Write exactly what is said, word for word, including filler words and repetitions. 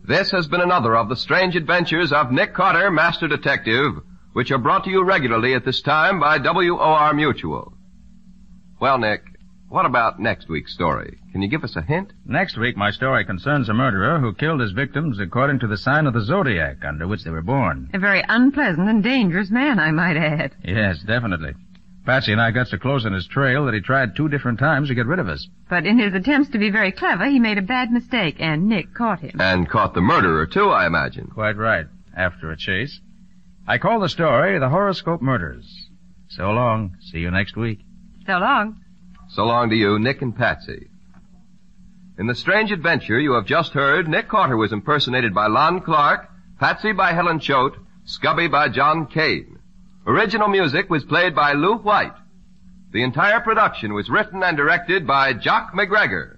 This has been another of the strange adventures of Nick Carter, Master Detective, which are brought to you regularly at this time by W O R Mutual. Well, Nick, what about next week's story? Can you give us a hint? Next week, my story concerns a murderer who killed his victims according to the sign of the zodiac under which they were born. A very unpleasant and dangerous man, I might add. Yes, definitely. Patsy and I got so close on his trail that he tried two different times to get rid of us. But in his attempts to be very clever, he made a bad mistake, and Nick caught him. And caught the murderer, too, I imagine. Quite right. After a chase. I call the story The Horoscope Murders. So long. See you next week. So long. So long to you, Nick and Patsy. In the strange adventure you have just heard, Nick Carter was impersonated by Lon Clark, Patsy by Helen Choate, Scubby by John Kane. Original music was played by Lou White. The entire production was written and directed by Jock McGregor.